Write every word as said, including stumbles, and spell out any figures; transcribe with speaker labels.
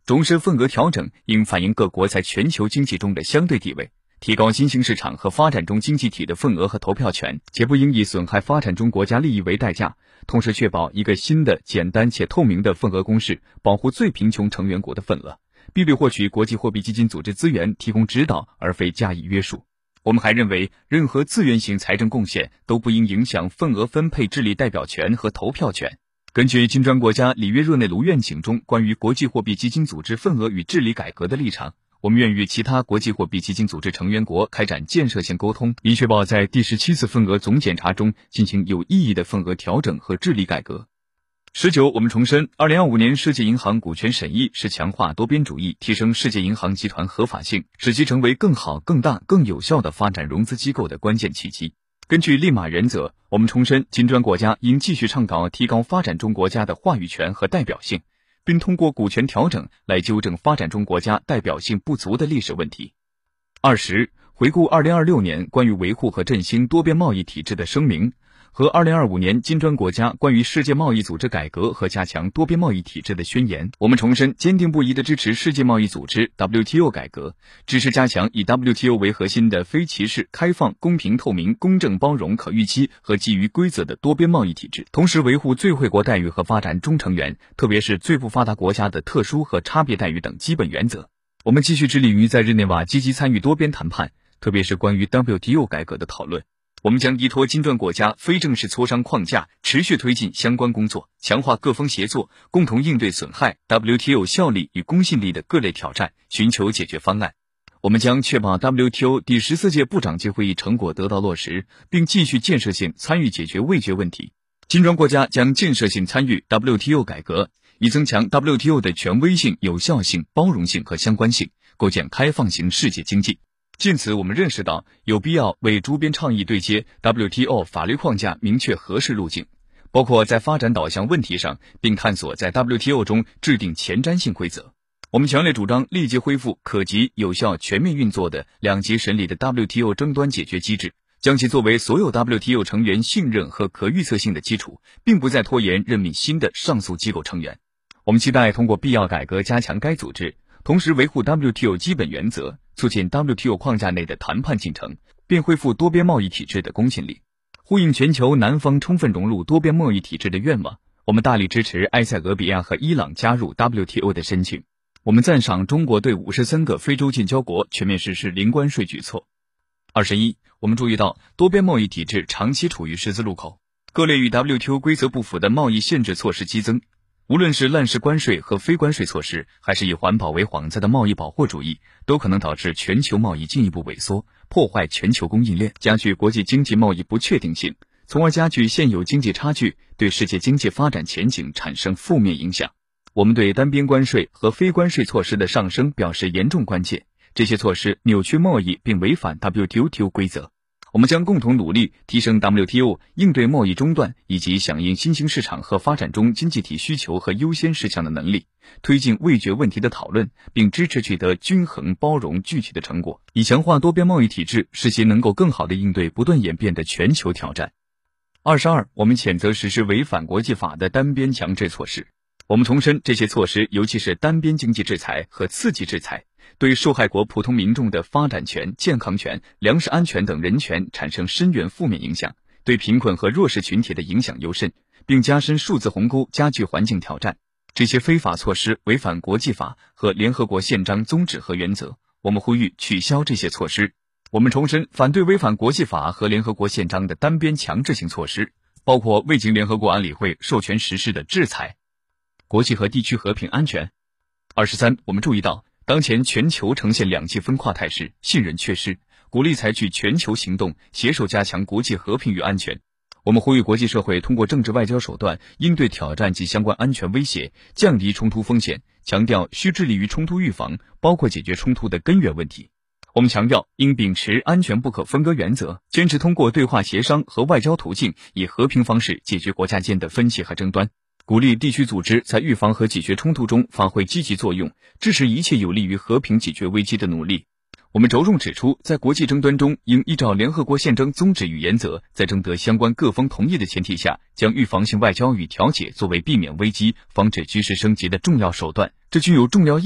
Speaker 1: 终身份额调整应反映各国在全球经济中的相对地位，提高新兴市场和发展中经济体的份额和投票权，且不应以损害发展中国家利益为代价，同时确保一个新的、简单且透明的份额公式，保护最贫穷成员国的份额，必须获取国际货币基金组织资源提供指导，而非加以约束。我们还认为，任何自愿性财政贡献都不应影响份额分配智力代表权和投票权。根据金砖国家里约热内卢愿景中关于国际货币基金组织份额与治理改革的立场，我们愿与其他国际货币基金组织成员国开展建设性沟通，以确保在第十七次份额总检查中进行有意义的份额调整和治理改革。十九，我们重申，二零二五年世界银行股权审议是强化多边主义、提升世界银行集团合法性，使其成为更好、更大、更有效的发展融资机构的关键契机。根据利马原则，我们重申，金砖国家应继续倡导提高发展中国家的话语权和代表性，并通过股权调整来纠正发展中国家代表性不足的历史问题。二十，回顾二零二六年关于维护和振兴多边贸易体制的声明和二零二五年金砖国家关于世界贸易组织改革和加强多边贸易体制的宣言，我们重申坚定不移地支持世界贸易组织 W T O 改革，支持加强以 W T O 为核心的非歧视、开放、公平、透明、公正、包容、可预期和基于规则的多边贸易体制，同时维护最惠国待遇和发展中成员，特别是最不发达国家的特殊和差别待遇等基本原则。我们继续致力于在日内瓦积极参与多边谈判，特别是关于 W T O 改革的讨论。我们将依托金砖国家非正式磋商框架，持续推进相关工作，强化各方协作，共同应对损害 W T O 效力与公信力的各类挑战，寻求解决方案。我们将确保 W T O 第十四届部长级会议成果得到落实，并继续建设性参与解决未决问题。金砖国家将建设性参与 W T O 改革，以增强 W T O 的权威性、有效性、包容性和相关性，构建开放型世界经济。借此，我们认识到有必要为周边倡议对接 W T O 法律框架明确合适路径，包括在发展导向问题上，并探索在 W T O 中制定前瞻性规则。我们强烈主张立即恢复可及、有效、全面运作的两级审理的 W T O 争端解决机制，将其作为所有 W T O 成员信任和可预测性的基础，并不再拖延任命新的上诉机构成员。我们期待通过必要改革加强该组织，同时维护 W T O 基本原则，促进 W T O 框架内的谈判进程，并恢复多边贸易体制的公信力。呼应全球南方充分融入多边贸易体制的愿望，我们大力支持埃塞俄比亚和伊朗加入 W T O 的申请。我们赞赏中国对五十三个非洲近郊国全面实施零关税举措。二十一，我们注意到多边贸易体制长期处于十字路口，各类与 W T O 规则不符的贸易限制措施激增。无论是滥施关税和非关税措施，还是以环保为幌子的贸易保护主义，都可能导致全球贸易进一步萎缩，破坏全球供应链，加剧国际经济贸易不确定性，从而加剧现有经济差距，对世界经济发展前景产生负面影响。我们对单边关税和非关税措施的上升表示严重关切，这些措施扭曲贸易并违反 W T O 规则。我们将共同努力提升 W T O 应对贸易中断以及响应新兴市场和发展中经济体需求和优先事项的能力，推进未决问题的讨论，并支持取得均衡、包容、具体的成果，以强化多边贸易体制，使其能够更好地应对不断演变的全球挑战。二十二，我们谴责实施违反国际法的单边强制措施。我们重申，这些措施，尤其是单边经济制裁和刺激制裁，对受害国普通民众的发展权、健康权、粮食安全等人权产生深远负面影响，对贫困和弱势群体的影响尤甚，并加深数字鸿沟，加剧环境挑战。这些非法措施违反国际法和联合国宪章宗旨和原则，我们呼吁取消这些措施。我们重申反对违反国际法和联合国宪章的单边强制性措施，包括未经联合国安理会授权实施的制裁。国际和地区和平安全。二十三，我们注意到当前全球呈现两极分化态势，信任缺失，鼓励采取全球行动，携手加强国际和平与安全。我们呼吁国际社会通过政治外交手段应对挑战及相关安全威胁，降低冲突风险，强调需致力于冲突预防，包括解决冲突的根源问题。我们强调应秉持安全不可分割原则，坚持通过对话协商和外交途径，以和平方式解决国家间的分歧和争端，鼓励地区组织在预防和解决冲突中发挥积极作用，支持一切有利于和平解决危机的努力。我们着重指出，在国际争端中，应依照联合国宪章宗旨与原则，在征得相关各方同意的前提下，将预防性外交与调解作为避免危机、防止局势升级的重要手段，这具有重要意义。